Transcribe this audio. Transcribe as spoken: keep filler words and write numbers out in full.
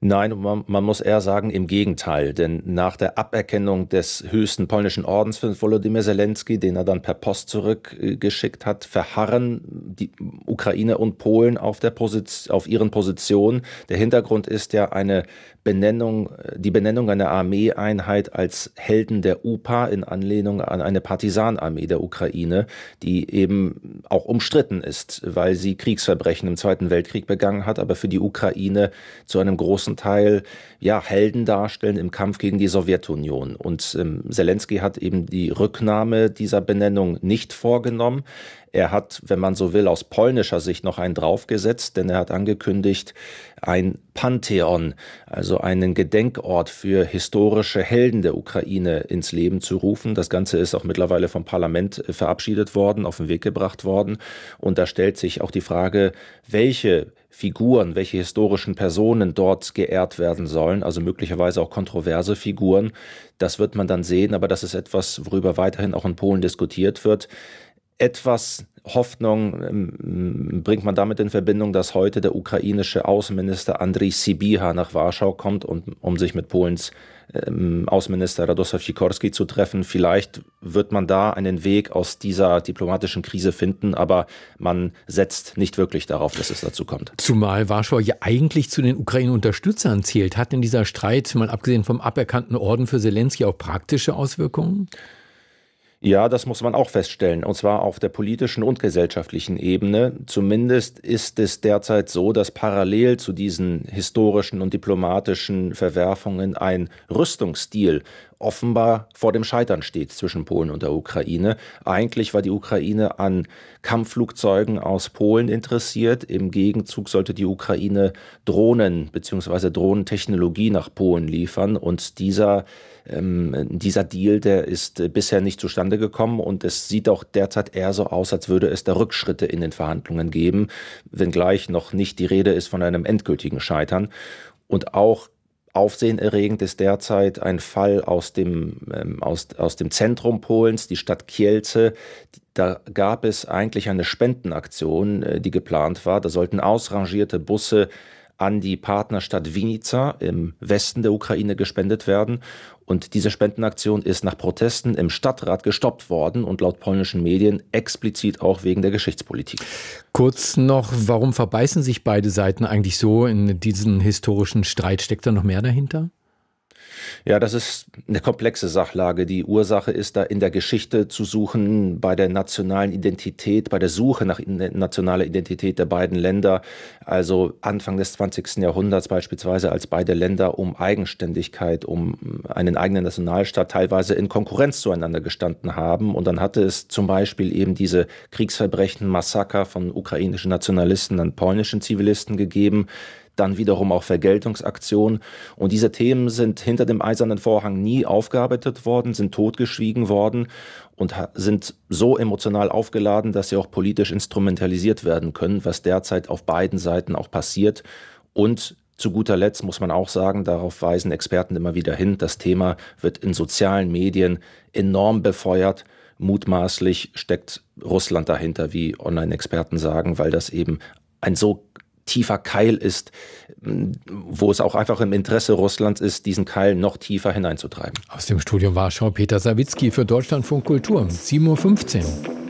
Nein, man, man muss eher sagen, im Gegenteil. Denn nach der Aberkennung des höchsten polnischen Ordens für Volodymyr Zelensky, den er dann per Post zurückgeschickt hat, verharren die Ukraine und Polen auf, der Position, auf ihren Positionen. Der Hintergrund ist ja eine Benennung, die Benennung einer Armeeeinheit als Helden der U P A in Anlehnung an eine Partisanarmee der Ukraine, die eben auch umstritten ist, weil sie Kriegsverbrechen im Zweiten Weltkrieg begangen hat, aber für die Ukraine zu einem großen Teil ja Helden darstellen im Kampf gegen die Sowjetunion. Und ähm, Zelensky hat eben die Rücknahme dieser Benennung nicht vorgenommen. Er hat, wenn man so will, aus polnischer Sicht noch einen draufgesetzt, denn er hat angekündigt, ein Pantheon, also einen Gedenkort für historische Helden der Ukraine ins Leben zu rufen. Das Ganze ist auch mittlerweile vom Parlament verabschiedet worden, auf den Weg gebracht worden. Und da stellt sich auch die Frage, welche Figuren, welche historischen Personen dort geehrt werden sollen, also möglicherweise auch kontroverse Figuren. Das wird man dann sehen, aber das ist etwas, worüber weiterhin auch in Polen diskutiert wird. Etwas Hoffnung ähm, bringt man damit in Verbindung, dass heute der ukrainische Außenminister Andrii Sybiha nach Warschau kommt, und, um sich mit Polens ähm, Außenminister Radosław Sikorski zu treffen. Vielleicht wird man da einen Weg aus dieser diplomatischen Krise finden, aber man setzt nicht wirklich darauf, dass es dazu kommt. Zumal Warschau ja eigentlich zu den Ukraine-Unterstützern zählt. Hat denn dieser Streit, mal abgesehen vom aberkannten Orden für Zelensky, auch praktische Auswirkungen? Ja, das muss man auch feststellen, und zwar auf der politischen und gesellschaftlichen Ebene. Zumindest ist es derzeit so, dass parallel zu diesen historischen und diplomatischen Verwerfungen ein Rüstungsstil offenbar vor dem Scheitern steht zwischen Polen und der Ukraine. Eigentlich war die Ukraine an Kampfflugzeugen aus Polen interessiert. Im Gegenzug sollte die Ukraine Drohnen bzw. Drohnentechnologie nach Polen liefern. Und dieser, ähm, dieser Deal, der ist äh, bisher nicht zustande gekommen. Und es sieht auch derzeit eher so aus, als würde es da Rückschritte in den Verhandlungen geben, wenngleich noch nicht die Rede ist von einem endgültigen Scheitern. Und auch aufsehenerregend ist derzeit ein Fall aus dem, ähm, aus, aus dem Zentrum Polens, die Stadt Kielce. Da gab es eigentlich eine Spendenaktion, äh, die geplant war. Da sollten ausrangierte Busse an die Partnerstadt Vinica im Westen der Ukraine gespendet werden. Und diese Spendenaktion ist nach Protesten im Stadtrat gestoppt worden und laut polnischen Medien explizit auch wegen der Geschichtspolitik. Kurz noch, warum verbeißen sich beide Seiten eigentlich so in diesen historischen Streit? Steckt da noch mehr dahinter? Ja, das ist eine komplexe Sachlage. Die Ursache ist da in der Geschichte zu suchen, bei der nationalen Identität, bei der Suche nach nationaler Identität der beiden Länder. Also Anfang des zwanzigsten Jahrhunderts beispielsweise, als beide Länder um Eigenständigkeit, um einen eigenen Nationalstaat teilweise in Konkurrenz zueinander gestanden haben. Und dann hatte es zum Beispiel eben diese Kriegsverbrechen, Massaker von ukrainischen Nationalisten an polnischen Zivilisten gegeben. Dann wiederum auch Vergeltungsaktionen. Und diese Themen sind hinter dem Eisernen Vorhang nie aufgearbeitet worden, sind totgeschwiegen worden und sind so emotional aufgeladen, dass sie auch politisch instrumentalisiert werden können, was derzeit auf beiden Seiten auch passiert. Und zu guter Letzt muss man auch sagen, darauf weisen Experten immer wieder hin, das Thema wird in sozialen Medien enorm befeuert. Mutmaßlich steckt Russland dahinter, wie Online-Experten sagen, weil das eben ein so tiefer Keil ist, wo es auch einfach im Interesse Russlands ist, diesen Keil noch tiefer hineinzutreiben. Aus dem Studio Warschau Peter Sawicki für Deutschlandfunk Kultur, sieben Uhr fünfzehn.